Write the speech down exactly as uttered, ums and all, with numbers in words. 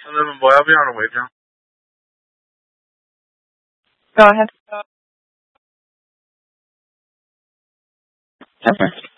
兄弟们，我要不要违章？ Go ahead. Different.